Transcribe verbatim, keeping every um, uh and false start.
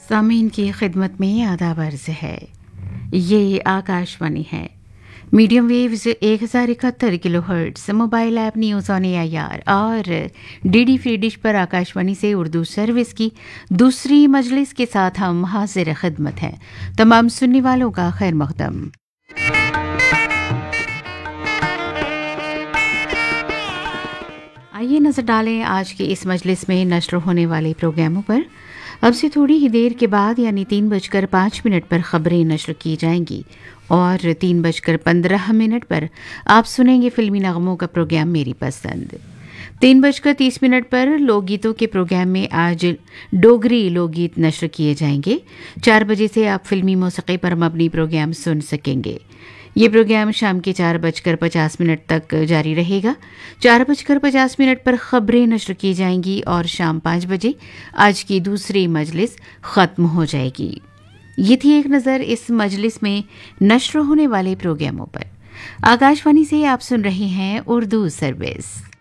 सामीन की खिदमत में आदाब अर्ज़ है। ये आकाशवाणी है। मीडियम वेव्स एक हज़ार इकहत्तर kilo hertz, mobile app news on A I R और डीडी फ्री डिश पर आकाशवाणी से उर्दू सर्विस की दूसरी मजलिस के साथ हम हाजिर खिदमत हैं। तमाम सुनने वालों का खैर मक़दम। आइए नज़र डालें आज की इस मजलिस में नश्र होने वाले प्रोग्रामों पर। अब से थोड़ी ही देर के बाद यानी तीन बजकर पाँच मिनट पर खबरें नश्र की जाएंगी और तीन बजकर पंद्रह मिनट पर आप सुनेंगे फिल्मी नगमों का प्रोग्राम मेरी पसंद। तीन बजकर तीस मिनट पर लोकगीतों के प्रोग्राम में आज डोगरी लोकगीत नश्र किए जाएंगे। चार बजे से आप फिल्मी मौसीकी पर मबनी प्रोग्राम सुन सकेंगे। ये प्रोग्राम शाम के चार बजकर पचास मिनट तक जारी रहेगा। चार बजकर पचास मिनट पर खबरें नश्र की जाएंगी और शाम पाँच बजे आज की दूसरी मजलिस ख़त्म हो जाएगी। ये थी एक नज़र इस मजलिस में नश्र होने वाले प्रोग्रामों पर। आकाशवाणी से आप सुन रहे हैं उर्दू सर्विस।